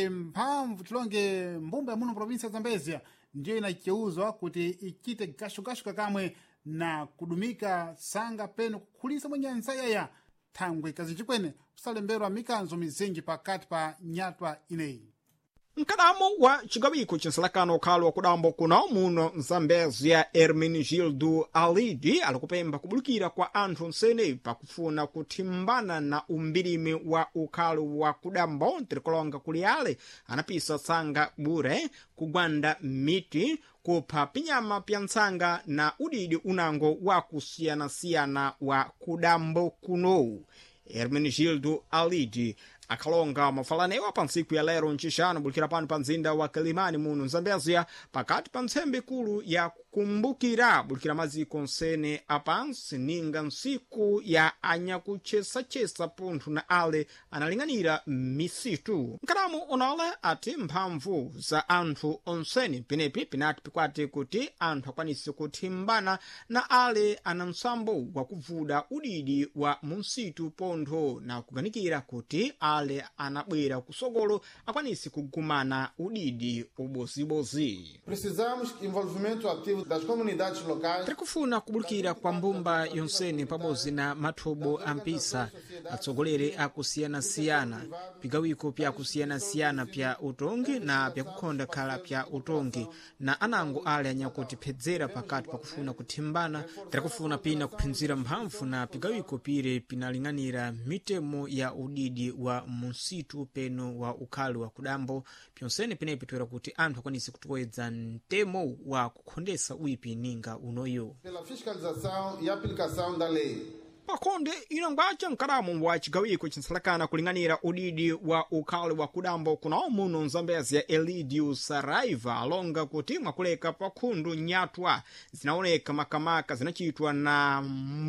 mphamvu tilonge mbumba ya muno provinsi ya Zambezia ndiyo inacheuzwa kuti ichite gashugashu kakamwe na kudumika sanga peno kukhulisa mwenyanza yaya thangwe kazinjikwene kusalemberwa mikanzo mizinji pakati pa nyatwa ineyi. Mkadamo wa chigawiko chinsalakano ukhalo wa kudambo kuno muno Zambezia Hermenegildo Alidi alikupemba kubulukira kwa anthu nsene pakufuna kuthimbana na umbirimi wa ukhalo wa kudambo tirikolonga kuliyale anapisa sanga bure kugwanda miti kupha pinyama pya ntsanga na udidi unango wa kusiyana-siyana wa kudambo kuno. Hermenegildo Alidi akhalonga mafalanewa pa ntsiku ya lero ncixano bulikira pano pa nzinda wa Kalimani muno Zambezia pakati pa ntsembe ikulu ya kukumbukira bulikira maziko nsene apansi ninga ntsiku ya anyakuchesa-chesa pontho na ale analing'anira misitu. Mkadamo onale ati mphamvu za anthu onsene penepi pinati pikwati kuti anthu akwanise kuthimbana na ale ana msambo wa kuvuda udidi wa munsitu pontho na kuganikira kuti ale anabwera kusogolo akwanise kugumana udidi ubozibozi. Precisamos envolvimento ativo das comunidades locais. Tikufuna kubulukira kwa mbumba yonsene pamodzi na mathobo ampisa atsogolere akusiyana-siyana pigawiko pya kusiyana-siyana pya utongi na pya kukhonda khala pya utongi na anango ale anyakutiphedzera pakati pakufuna kuthimbana. Tikufuna pina kuphinzira mphamvu na pigawiko pire pinaling'anira mitemo ya udidi wa munsitu peno wa ukhali wa kudambo pyonsene penepi toera kuti anthu akwanise kutiwedza mtemo wa kukhondesa uipi ninga unoyo. Pela fiscalização e aplicação da lei. Pakhonde inangwacha mkadamo wa chigawiko chinsalakana kuling'anira udidi wa ukhali wa kudambo kuno muno Zambezia Elidio Saraiva alonga kuti mwakuleka pakhundu nyatwa zinaoneka makamaka zinachitwa na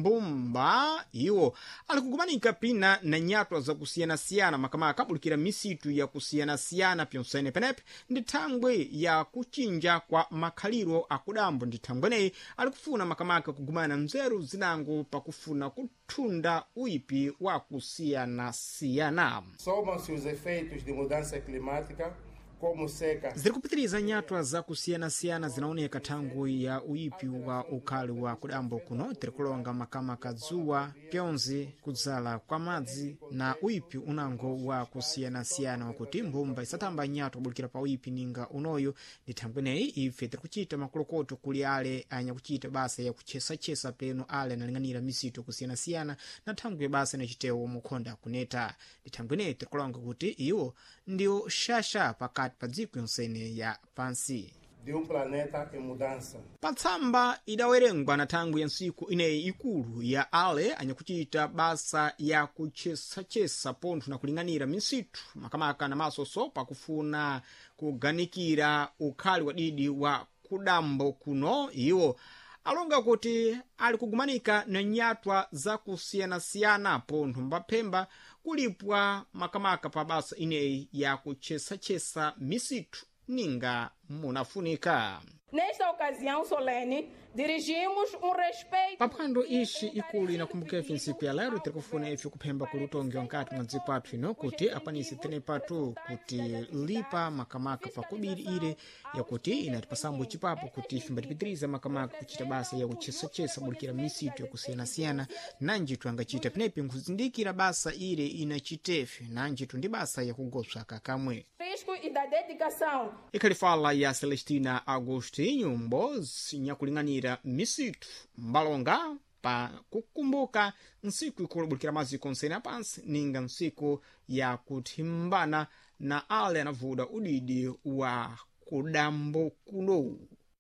mbumba iwo alikugumanika pina na nyatwa za kusiyana-siyana makamaka bulikira misitu ya kusiyana-siyana pyonsene penepi ndi thangwe ya kuchinja kwa makhaliro akudambo ndi thangweneyi alikufuna makamaka kugumana mzeru zinango pakufuna kuthunda uipi wa kusiyana-siyana. Somam-se os efeitos de mudança climática como seca. Zirikupitiriza nyatwa za kusiyana-siyana zinaoneka tangu ya uipi wa ukhali wa kudambo kuno tirikulonga makamaka dzuwa pyonzi kudzala kwa madzi na uipi unango wa kusiyana-siyana wakuti mbumba isatamba nyatwa bulikira pa uipi ninga unoyo ndi thangweneyi ife tirikuchita makolokoto kuli ale anyakuchita basa ya kuchesa-chesa peno ale analing'anira misitu kusiyana-siyana na thangwe basa inachitewo mukhonda kuneta ndi thangweneyi tirikulonga kuti iwo ndiyo shasha pakati pa dziko yonsene ya pansi de planeta em mudança. Patsamba idawerengwa na thangwe ya ntsiku ineyi ikulu ya ale anyakuchita basa ya kuchesa-chesa pontho na kuling'anira misitu makamaka na masoso pakufuna kuganikira ukhali wa didi wa kudambo kuno iwo alonga kuti ali kugumanika na nyatwa za kusiyana-siyana pontho mbaphemba kulipwa makamaka pa basa ineyi ya kuchesa-chesa misitu ninga munafunika. Nesta ocasião solene, dirigimos respeito. Paphwando ishi ikulu inakumbuka ife ntsiku ya lero tirikufuna ife kuphemba kulutongi wankati mwa dziko athu ino kuti apanise tenepatu kuti lipa makamaka pakubiri ile yakuti inatipasambo chipapo kuti ife mbatipitiriza makamaka kuchita basa ya kuchesa-chesa bulikira misitu ya kusiyana-siyana nanjitu angachita penepi nkuzindikira basa ile inachitefe nanjitu ndi basa ya kugoswa kakamwe. Risco e da dedicação. Ikhalifala ya Celestina Agostinho mbozi nyakuling'anira misitu mbalonga pa kukumbuka ntsiku ikulu bulikira maziko nsene apansi ninga ntsiku ya kuthimbana na ale anavuda udidi wa kudambo kuno.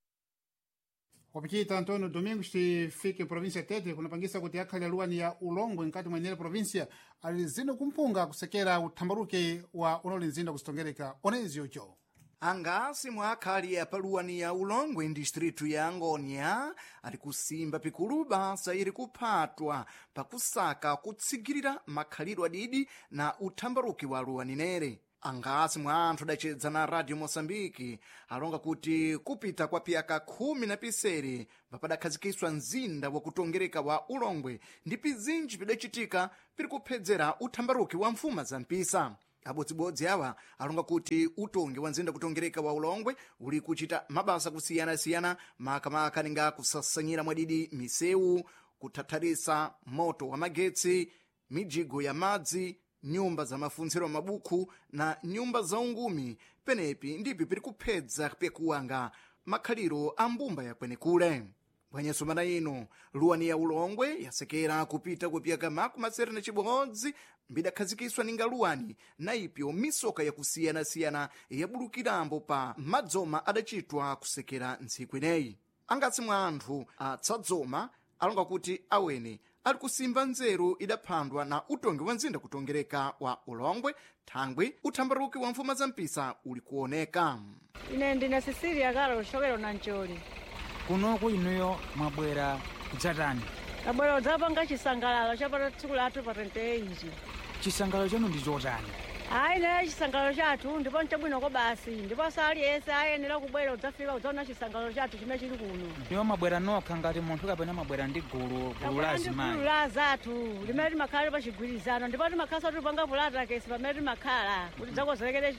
Wapikita Antônio Domingos tifike província Tete kunapangisa kuti akhali aluwani ya ulongo nkati mwenele província ali zino kumpunga kusekera uthambaruke wa unoli nzinda kusitongereka onezi ocho. Angasi mwa akhali apaluwani ya ulongwe ndistritu ya Angônia ali kusimba pikulu basa iri kuphatwa pakusaka kutsigirira makhaliro adidi na uthambaruki wa aluwaninere. Angasi mwa anthu adacedza na Radio Moçambique alonga kuti kupita kwa piyaka 10 papadakhazikiswa mzinda wakutongereka wa ulongwe ndi pizinji pidacitika piri kuphedzera uthambaruki wa mfuma za mpisa. abodzibodzi awa alonga kuti utongi wa nzinda kutongereka wa ulongwe uli kuchita mabasa kusiyana-siyana makamaka ninga kusasanyira mwadidi misewu, kuthatharisa moto wa magetsi, mijigo ya madzi, nyumba za mafunziro mabuku na nyumba za ungumi. Penepi ndipi piri kuphedza pekuwanga makhaliro a mbumba ya kwenekule. Bwanyeso mana ino luwani ya ulongwe yasekera kupita kupyaka makumasere na chibodzi mbidakhazikiswa ninga luwani na ipyo misoka yakusiyana-siyana yabulukirambo pa madzoma adachitwa kusekera ntsiku ineyi. Angatsi mwa anthu atsadzoma alonga kuti awene ali kusimba nzeru idaphandwa na utongi wa nzinda kutongereka wa ulongwe thangwi uthambaruki wa mfuma za mpisa uli kuoneka. Ine ndine Sisilia Kalo Shokero na Ncholi. Kunoku inuyo mwabwera kudzatani? Tabwera udzapanga chisangalalo chapata tsiku lathu pa 28. Chisangalalo chanu ndi chotani? Ayi ne chisangalalo chathu ndipo nchabwinoko basi ndipo sali ese ayenera kubwera udzafika udzaona chisangalalo chathu chimene chili kuno. Ndiyo mwabwera nokha ngati munthu kapena mwabwera ndi gulu la azimayi? Gulu la zathu limene timakhala pachigwirizano ndipo timakhala tipanga vulata kesi pamene timakhala kuti dzakozolekere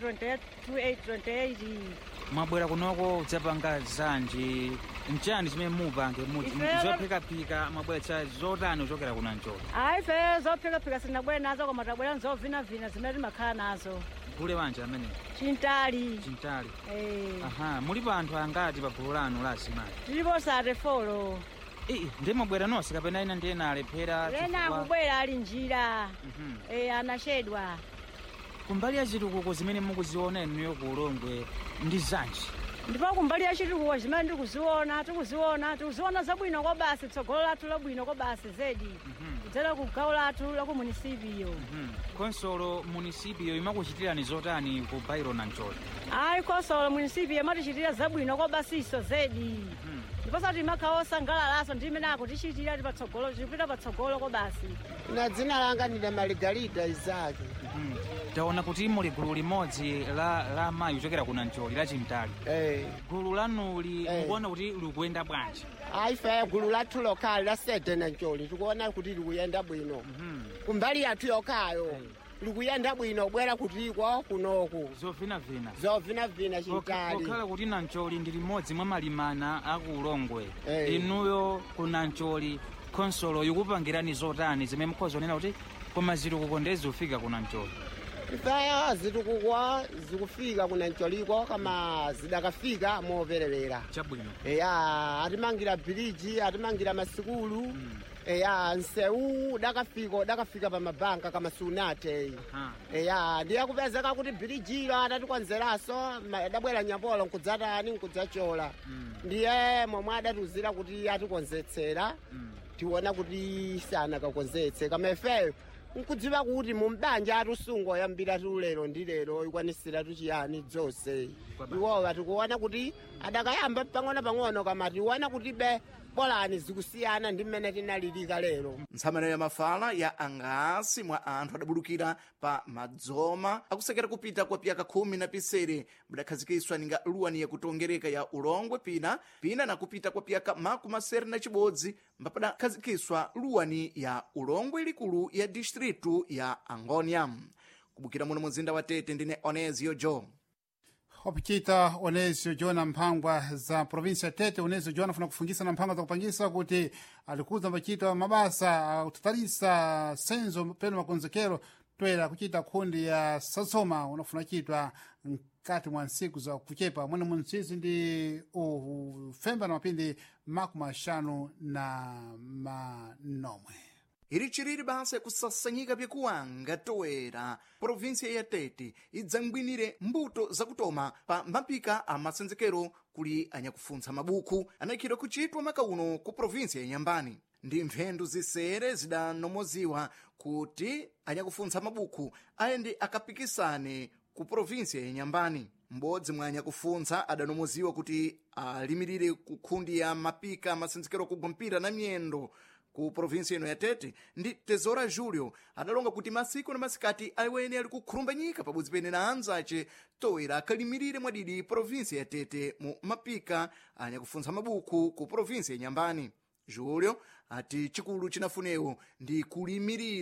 28. Mwabwera kunoko udzapanga zanji nchani chimene mupange zophikaphika mwabweretsa zotani kuchokera kuna Ncholi? Ayi fe zophikaphika sinabwera nazo koma tabwera nzovinavina zimene timakhala nazo. Gule wanje amene? Chintali. Aha, mulipo anthu angati pa gulu lanu la azimayi? Tilipo sate 4. Ndi mwabwera nonse kapena ina ndiye nalephera? Lena kubwera ali njira. Anachedwa. Kumbali ya chitukuko zimene mukuziona inuyo ku Ulongwe ndi zanji? Ndipo kumbali ya chitukuko zimene tikuziona zabwino kwa basi tsogolo lathu labwino kwa basi zedi. Kudzera ku gawo lathu la ku munisipio. Konsolo munisipio imakuchitirani zotani ku Bairo na Ncholi? Ayi konsolo munisipio imatichitira zabwino kwa basiso zedi. Ndipo sati imakhawa sangalalaso ndi imene akutichitira tipita patsogolo kwa basi. Na dzina langa ndine Maligalida Izaki. Taona kuti muli gulu limodzi la mayi kuchokera kuna Ncholi la Chintali. Gulu lanuli mukuona kuti likuyenda bwanji? Ayi fe gulu lathu lokali la Sete na Ncholi tikuona kuti likuyenda bwino. Kumbali yathu yokhayo likuyenda bwino bwera kutikwa kunoku. Zovinavina Chintali. Kokhala kuti na Ncholi ndi limodzi mwa malimana aku Ulongwe. Inuyo kuna Ncholi konsolo yikupangirani zotani zimene mukhozonena kuti koma zitukuko ndezi ufika kuna Ncholi? Ifeyo zitukukwa zikufika kuna Ncholiko kama zidakafika moverevera. Chabwino. Atimangira biliji, atimangira masikulu. Nseu dakafika pa mabanka kama sunate. Ndiye kupezeka kuti bilijilo atatikonzeraso dabwera Nyambolo nkudzatani nkudzachola. Ndiye momwe adatuzira kuti atikonzetsera. Tiona kuti sana kakonzetse kama ifeyo nkudziwa kuti mumbanja atusungo yambira tulero ndi lero ikwanisira tuchiyani dzose. Iwowa tikuona kuti adakayamba pang'ono kama tiona kuti bolani zikusiyana ndi mmene tinalilika lero. Ntsamano ya mafala ya angasi mwa anthu adabulukira pa madzoma akusekera kupita kwa pyaka 10 na pisere mudakhazikiswa ninga luwani yakutongereka ya Ulongwe pina na kupita kwa pyaka makumasere na chibodzi mbapadakhazikiswa luwani ya Ulongwe likulu ya distritu ya Angonia. Kubukira muno mzinda wa Tete ndine Onezio Jo. Wapichita Onezio Jo na mphangwa za provinsi ya Tete. Onezio Jo anafuna kufungisa na mphangwa za kupangisa kuti alikuza mbachita mabasa kutatarisa senzo peno makonzekero toera kuchita kundi ya Sasoma unafuna chitwa mkati mwa nsiku za kuchepa mwene munsizi ndi ufemba na mapindi makumashanu na manomwe. Iri chiriri basa kusasanyika pyekuwanga toera provinsia ya Tete idzangwinire mbuto zakutoma pa mapika a masenzekero kuli anyakufuntsa mabuku anayikhidwa kuchitwa makauno ku provinsia ya Nyambani. Ndi mphendu zisere zidanomoziwa kuti anyakufuntsa mabuku ayende akapikisane ku provinsia ya Nyambani. M'bodzi mwa anyakufuntsa adanomoziwa kuti alimirire kukhundi ya mapika masenzekero kugwa mpira na miyendo ku provinsia ino ya Tete ndi Tezora Julio adalonga kuti masiku na masikati awene ali kukhurumbanyika pabodzi pene na anzace toera akalimirire mwadidi provinsia ya Tete mu mapika anyakufuntsa mabuku ku provinsia ya Nyambani. Julio ati chikulu chinafunewo ndi kulimirira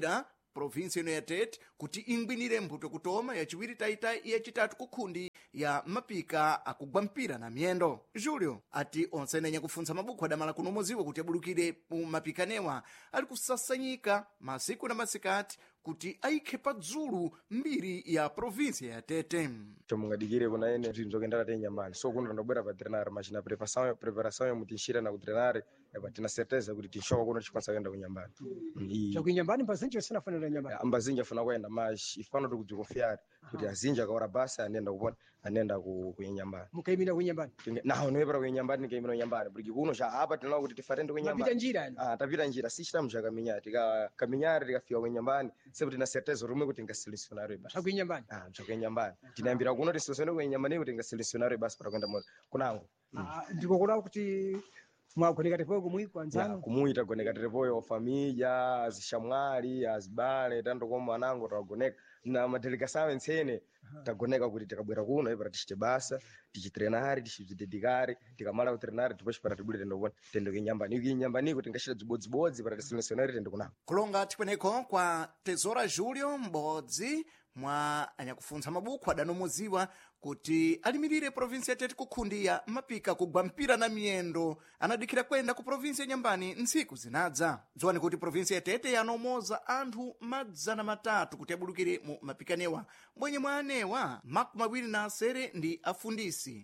provinsia ino ya Tete kuti ingwinire mbuto kutoma yaciwiri taita yacitatu kukhundi ya mapika akugwampira na miyendo. Julio ati onse enenya kufunsa mabuku adamala kunomoziwa kuti abulukire mu mapikanewa ali kusasanyika masiku na masikati kuti aikhe padzulu mbiri ya provinsia ya Tete. Chomungadikire kuna ene tinzokendera tenyambani so kuno ndobwera pa treinar machina preparação ya mutinshira na kutreinar eba tina certeza kuti tinshoka kuno chikwanisa kwenda kunyambani. Chakunyambani mbazinji wasina fanira nyambani. Ambazinji afuna kwenda mas ifano tukudzikonfiar kuti azinji akaora basa anenda kupona anenda kunyambani. Mukaimina kunyambani. Naho noyepera kunyambani nikaimina kunyambani porque kuno cha hapa tinaona kuti tifarende kunyambani. Tapita njira. Tapita njira si chitamu cha kaminyari kaminyari tikafika kunyambani sebu tina certeza rumwe kuti ngaselecionare basi. Chakunyambani. Chakunyambani. Tinambira kuno tiselecionare kunyambani kuti ngaselecionare basi para kwenda moto. Kunango. Ndiko kuna kuti mwagoneka tepoyo kumwiko anzano kumuita goneka tepoyo família azishamwali azibale tando kwa mwanangu tagoneka na madelegação ensene tagoneka kuti tikabwera kuno ipara tichite basa tichitrenari tichidedikare tikamala kutrenari tiposhi para tibule tendo tendo kinyambani kuti ngashira dzibodzibodzi para tiselecionari tendo kunako kulonga tikweneko kwa Tesoura Julio m'bodzi mwa anyakufunsa mabuku adanomoziwa kuti alimirire provinsia Tete kukhundi ya mapika kugwampira na miyendo anadikira kwenda ku provinsia Nyambani ntsiku zinadza. Dziwani kuti provinsia ya Tete yanomoza anthu 300 kuti abulukire mu mapikanewa mwenye mwa anewa 27 ndi afundisi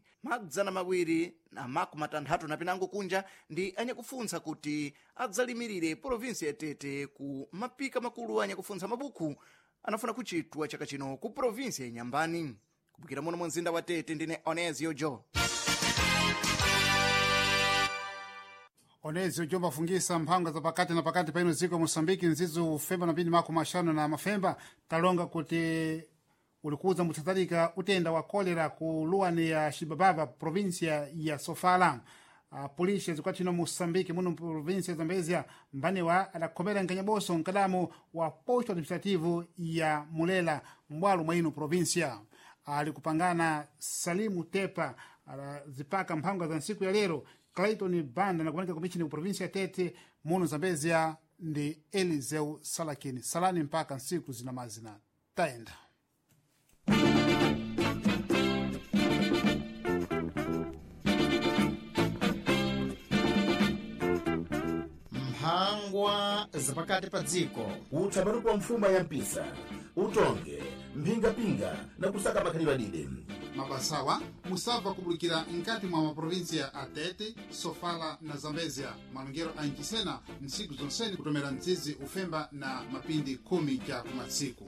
260 na pinango kunja ndi anyakufunsa kuti adzalimirire provinsia ya Tete ku mapika makulu anyakufunsa mabuku anafuna kuchitwa chaka chino ku provinsia ya Nyambani. Kubukira muno mu mzinda wa Tete ndine Onezio Jo. Onezio Jo mafungisa mphanga za pakati na pakati paino ziko Mosambiki nzizu Femba na mbini mako mashano na mafemba talonga kuti ulikuza mutadhalika utenda wa kolera ku luani ya Shibabava provinsia ya Sofala. Polisi zikwatino Mosambiki muno provinsia ya Zambezia mbanewa adakomera nkanyaboso nkadamu wa posto administrativo ya Mulela mbwalu mwaino provinsia. Alikupangana Salimu Tepa zipaka mphanga za nsiku ya lero Clayton Banda na kumanika kumichini ku provinsia Tete muno Zambezia ndi Eliseu Salakini salani mpaka nsiku zina mazina taenda. Mphangwa zapakati pa dziko uthabatu kwa mfuma ya mpisa utonge mpingapinga na kusaka makhalidwe dide mabasawa musava kubulikira nkati mwa maprovinsia a Tete, Sofala na Zambezia malungero ankisena nsiku zonseni kutomera nzizi ufemba na mapindi 10 ja kumasiku.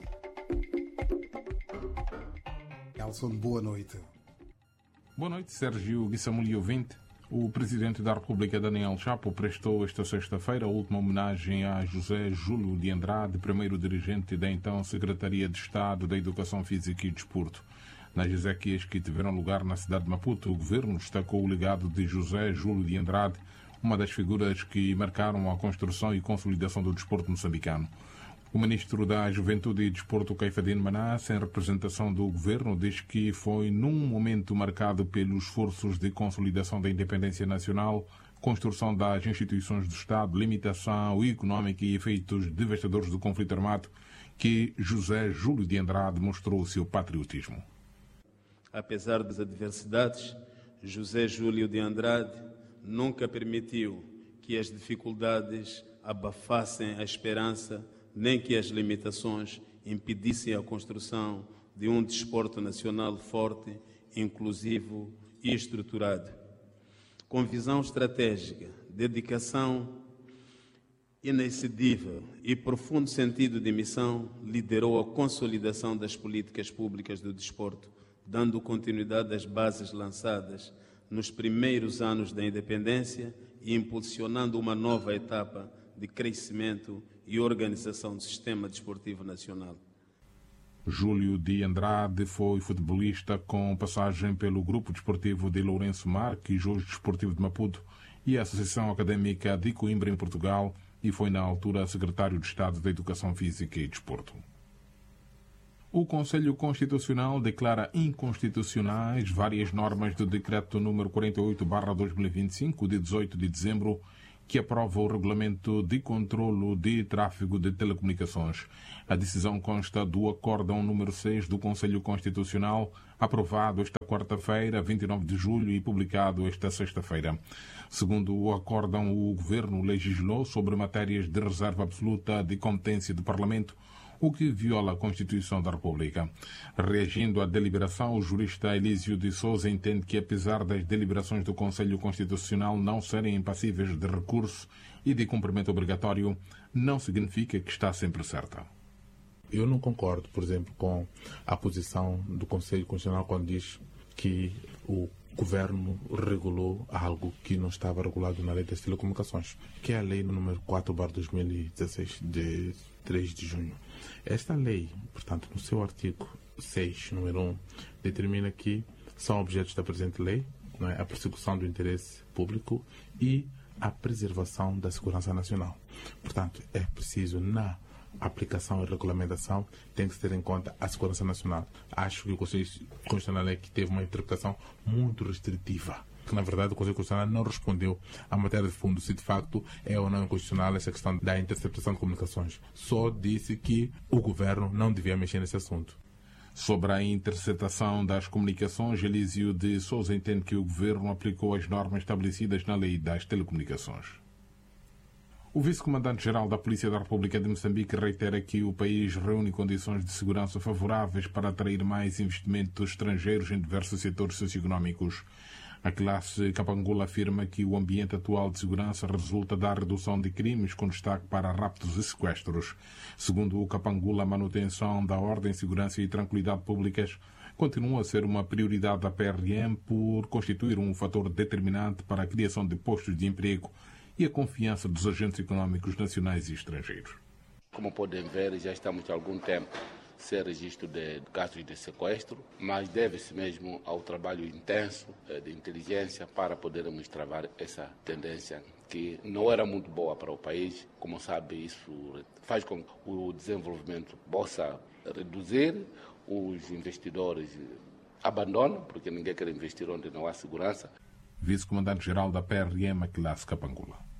Elson, boa noite. Boa noite, Sérgio Guissamuli ouvinte. O Presidente da República, Daniel Chapo, prestou esta sexta-feira a última homenagem a José Júlio de Andrade, primeiro dirigente da então Secretaria de Estado da Educação Física e Desporto. Nas exéquias que tiveram lugar na cidade de Maputo, o governo destacou o legado de José Júlio de Andrade, uma das figuras que marcaram a construção e consolidação do desporto moçambicano. O ministro da Juventude e Desporto, Caifadine Manasse, em representação do governo, diz que foi num momento marcado pelos esforços de consolidação da independência nacional, construção das instituições do Estado, limitação económica e efeitos devastadores do conflito armado, que José Júlio de Andrade mostrou o seu patriotismo. Apesar das adversidades, José Júlio de Andrade nunca permitiu que as dificuldades abafassem a esperança, nem que as limitações impedissem a construção de um desporto nacional forte, inclusivo e estruturado. Com visão estratégica, dedicação inexcedível e profundo sentido de missão, liderou a consolidação das políticas públicas do desporto, dando continuidade às bases lançadas nos primeiros anos da independência e impulsionando uma nova etapa de crescimento e organização do sistema desportivo nacional. Júlio de Andrade foi futebolista com passagem pelo Grupo Desportivo de Lourenço Marques, hoje Desportivo de Maputo, e a Associação Académica de Coimbra, em Portugal, e foi na altura secretário de Estado da Educação Física e Desporto. O Conselho Constitucional declara inconstitucionais várias normas do Decreto número 48/2025, de 18 de dezembro, que aprova o regulamento de controlo de tráfego de telecomunicações. A decisão consta do acórdão número 6 do Conselho Constitucional, aprovado esta quarta-feira, 29 de julho, e publicado esta sexta-feira. Segundo o acórdão, o Governo legislou sobre matérias de reserva absoluta de competência do Parlamento, o que viola a Constituição da República. Reagindo à deliberação, o jurista Elísio de Souza entende que, apesar das deliberações do Conselho Constitucional não serem impassíveis de recurso e de cumprimento obrigatório, não significa que está sempre certa. Eu não concordo, por exemplo, com a posição do Conselho Constitucional quando diz que o Governo regulou algo que não estava regulado na Lei das Telecomunicações, que é a Lei número 4/2016, de 3 de junho. Esta lei, portanto, no seu artigo 6, número 1, determina que são objetos da presente lei, não é, a persecução do interesse público e a preservação da segurança nacional. Portanto, é preciso, na aplicação e regulamentação, tem que se ter em conta a segurança nacional. Acho que o Conselho Constitucional é que teve uma interpretação muito restritiva. Que, na verdade, o Conselho Constitucional não respondeu à matéria de fundo se de facto é ou não inconstitucional essa questão da interceptação de comunicações. Só disse que o Governo não devia mexer nesse assunto. Sobre a interceptação das comunicações, Elísio de Souza entende que o Governo aplicou as normas estabelecidas na Lei das Telecomunicações. O vice-comandante-geral da Polícia da República de Moçambique reitera que o país reúne condições de segurança favoráveis para atrair mais investimentos estrangeiros em diversos setores socioeconómicos. A classe Kapangula afirma que o ambiente atual de segurança resulta da redução de crimes, com destaque para raptos e sequestros. Segundo o Kapangula, a manutenção da ordem, segurança e tranquilidade públicas continua a ser uma prioridade da PRM por constituir um fator determinante para a criação de postos de emprego e a confiança dos agentes económicos nacionais e estrangeiros. Como podem ver, já estamos há algum tempo sem registro de casos de sequestro, mas deve-se mesmo ao trabalho intenso de inteligência para podermos travar essa tendência que não era muito boa para o país. Como sabe, isso faz com que o desenvolvimento possa reduzir, os investidores abandonam, porque ninguém quer investir onde não há segurança. Vice-comandante-geral da PRM, Classe Kapangula.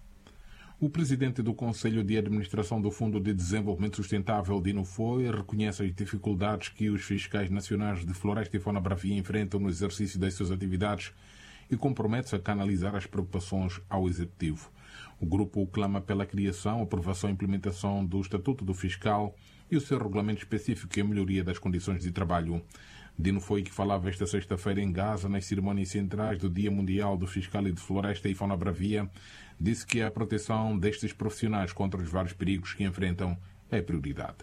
O presidente do Conselho de Administração do Fundo de Desenvolvimento Sustentável, Dino Foi, reconhece as dificuldades que os fiscais nacionais de Floresta e Fauna Bravia enfrentam no exercício das suas atividades e compromete-se a canalizar as preocupações ao Executivo. O grupo clama pela criação, aprovação e implementação do Estatuto do Fiscal e o seu regulamento específico e a melhoria das condições de trabalho. Dino Foi, que falava esta sexta-feira em Gaza, nas cerimônias centrais do Dia Mundial do Fiscal e de Floresta e Fauna Bravia, disse que a proteção destes profissionais contra os vários perigos que enfrentam é prioridade.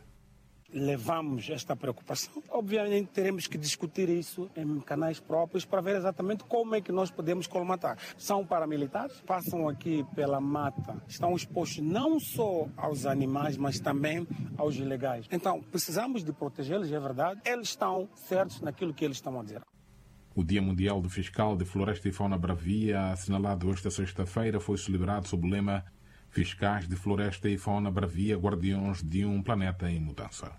Levamos esta preocupação. Obviamente teremos que discutir isso em canais próprios para ver exatamente como é que nós podemos colmatar. São paramilitares, passam aqui pela mata, estão expostos não só aos animais, mas também aos ilegais. Então, precisamos de protegê-los, é verdade. Eles estão certos naquilo que eles estão a dizer. O Dia Mundial do Fiscal de Floresta e Fauna Bravia, assinalado esta sexta-feira, foi celebrado sob o lema Fiscais de Floresta e Fauna Bravia, Guardiões de um Planeta em Mudança.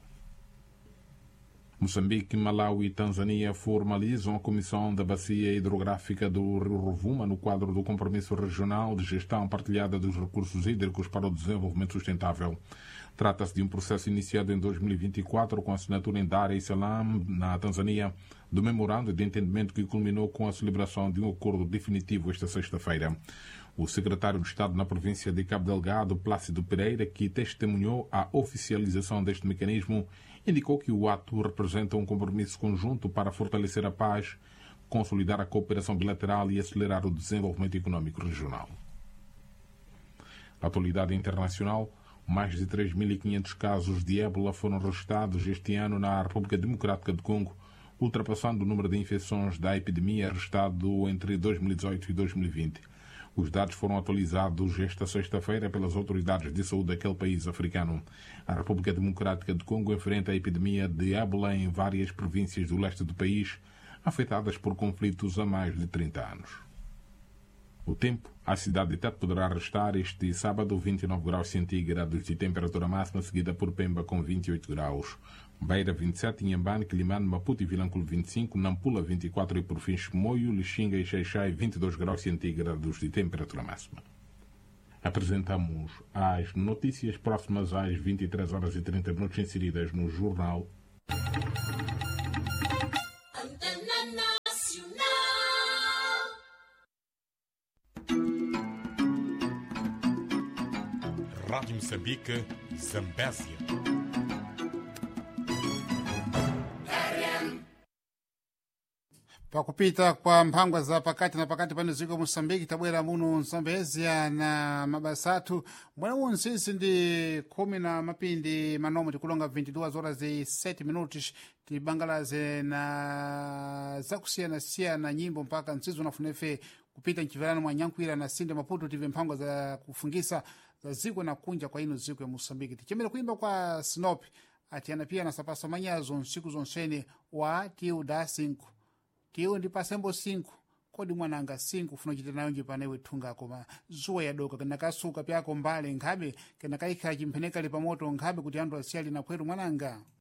Moçambique, Malawi e Tanzânia formalizam a Comissão da Bacia Hidrográfica do Rio Rovuma no quadro do Compromisso Regional de Gestão Partilhada dos Recursos Hídricos para o Desenvolvimento Sustentável. Trata-se de um processo iniciado em 2024 com a assinatura em Dar es Salaam, na Tanzânia, do memorando de entendimento que culminou com a celebração de um acordo definitivo esta sexta-feira. O secretário de Estado na província de Cabo Delgado, Plácido Pereira, que testemunhou a oficialização deste mecanismo, indicou que o ato representa um compromisso conjunto para fortalecer a paz, consolidar a cooperação bilateral e acelerar o desenvolvimento econômico regional. Na atualidade internacional, mais de 3.500 casos de ébola foram registrados este ano na República Democrática do Congo, ultrapassando o número de infecções da epidemia registrado entre 2018 e 2020. Os dados foram atualizados esta sexta-feira pelas autoridades de saúde daquele país africano. A República Democrática do Congo enfrenta a epidemia de ébola em várias províncias do leste do país, afetadas por conflitos há mais de 30 anos. O tempo, a cidade de Tete poderá restar este sábado 29 graus centígrados de temperatura máxima, seguida por Pemba com 28 graus. Beira 27, Inhambane, Quilimane, Maputo e Vilanculo 25, Nampula 24 e por fim Chimoio, Lixinga e Xaixai 22 graus centígrados de temperatura máxima. Apresentamos as notícias próximas às 23h30 inseridas no jornal. Rádio Moçambique, Zambésia. Pakupita kwa mphangwa za pakati na pakati pano ziko Moçambique tabwera muno Zambésia na mabasatu mwana unsisi ndi 10 na mapindi manomo tikulonga 22 horas e 7 minutos tibangalaze na zakusiyana nyimbo mpaka nsizo na funefe kupita nchiverano mwa Nyankwira na Sinde Maputo tive mphangwa za kufungisa za ziko na kunja kwa ino ziko ya Moçambique tichemera kuimba kwa Snopi atiana pia na sapasa manyazo nsiku zonsene wa tiu da 5 tiyo ndi pasembo 5 kodi mwananga 5 funa chita nayo njipanewe thunga koma zuwa yadoka kana kasuka pyako mbale nkhabe kana kaikha chimpheneka li pamoto nkhabe kuti anthu asiyali na kwetu mwananga